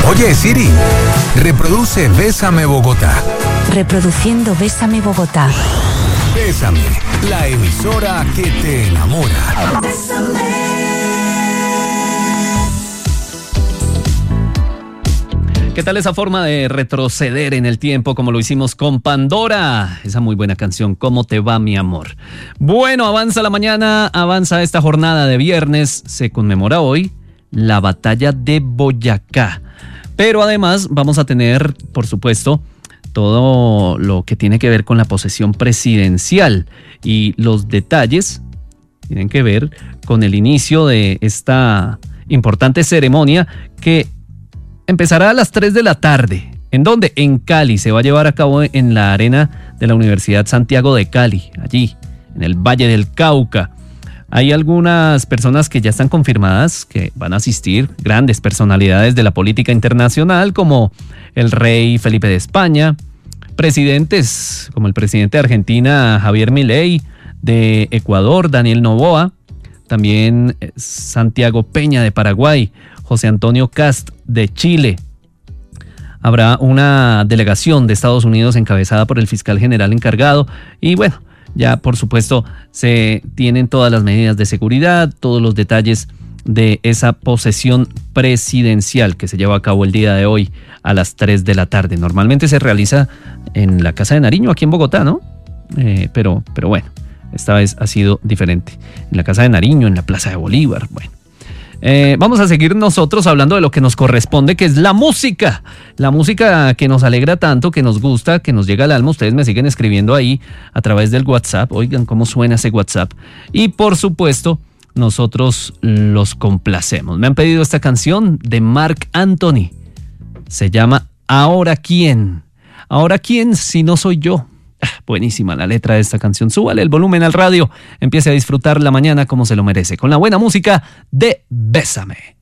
Oye, Siri, reproduce Bésame Bogotá. Reproduciendo Bésame Bogotá. Bésame, la emisora que te enamora. ¿Qué tal esa forma de retroceder en el tiempo como lo hicimos con Pandora? Esa muy buena canción, ¿Cómo te va, mi amor? Bueno, avanza la mañana, avanza esta jornada de viernes. Se conmemora hoy la batalla de Boyacá. Pero además vamos a tener, por supuesto, todo lo que tiene que ver con la posesión presidencial. Y los detalles tienen que ver con el inicio de esta importante ceremonia que empezará a las 3 de la tarde. ¿En dónde? En Cali. Se va a llevar a cabo en la arena de la Universidad Santiago de Cali, allí, en el Valle del Cauca. Hay algunas personas que ya están confirmadas que van a asistir, grandes personalidades de la política internacional, como el rey Felipe de España, presidentes como el presidente de Argentina, Javier Milei, de Ecuador, Daniel Noboa, también Santiago Peña de Paraguay, José Antonio Kast de Chile. Habrá una delegación de Estados Unidos encabezada por el fiscal general encargado y bueno, ya por supuesto se tienen todas las medidas de seguridad, todos los detalles de esa posesión presidencial que se lleva a cabo el día de hoy a las 3 de la tarde. Normalmente se realiza en la Casa de Nariño, aquí en Bogotá, ¿no? Pero bueno, esta vez ha sido diferente. En la Casa de Nariño, en la Plaza de Bolívar, bueno. Vamos a seguir nosotros hablando de lo que nos corresponde, que es la música que nos alegra tanto, que nos gusta, que nos llega al alma. Ustedes me siguen escribiendo ahí a través del WhatsApp. Oigan cómo suena ese WhatsApp. Y por supuesto, nosotros los complacemos. Me han pedido esta canción de Marc Anthony. Se llama ¿Ahora quién? ¿Ahora quién si no soy yo? Buenísima la letra de esta canción. Súbale el volumen al radio. Empiece a disfrutar la mañana como se lo merece, con la buena música de Bésame.